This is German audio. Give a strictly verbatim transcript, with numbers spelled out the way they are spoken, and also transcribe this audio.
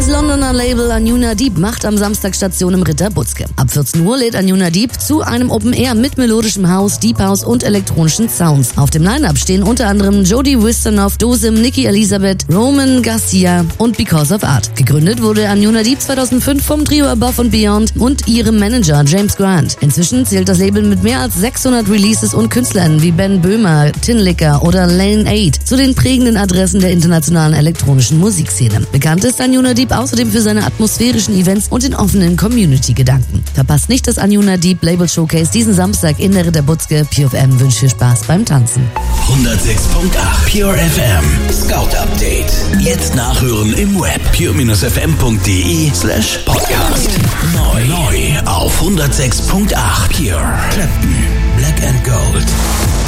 Das Londoner Label Anjuna Deep macht am Samstag Station im Ritter Butzke. Ab vierzehn Uhr lädt Anjuna Deep zu einem Open Air mit melodischem House, Deep House und elektronischen Sounds. Auf dem Line-Up stehen unter anderem Jody Wisternoff, Dosim, Nikki Elisabeth, Roman Garcia und Because of Art. Gegründet wurde Anjuna Deep zweitausendfünf vom Trio Above and Beyond und ihrem Manager James Grant. Inzwischen zählt das Label mit mehr als sechshundert Releases und Künstlern wie Ben Böhmer, Tinlicker oder Lane Eight zu den prägenden Adressen der internationalen elektronischen Musikszene. Bekannt ist Anjuna Deep außerdem für seine atmosphärischen Events und den offenen Community-Gedanken. Verpasst nicht das Anjuna Deep Label Showcase diesen Samstag in der Ritter Butzke. Pure F M wünscht viel Spaß beim Tanzen. hundertsechs Komma acht Pure F M Scout Update. Jetzt nachhören im Web. pure f m punkt d e slash podcast. Neu. Neu auf hundertsechs Komma acht Pure. Clapton. Black and Gold.